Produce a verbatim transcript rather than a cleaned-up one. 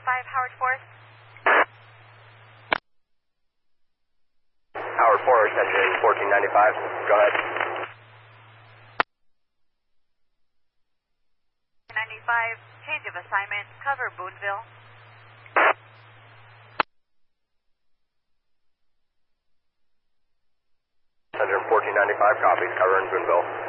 ninety-five, Howard Forest. Howard Forest, engine fourteen ninety-five. Go ahead. ninety-five, change of assignment, cover Boonville. Engine fourteen ninety-five, copies, cover in Boonville.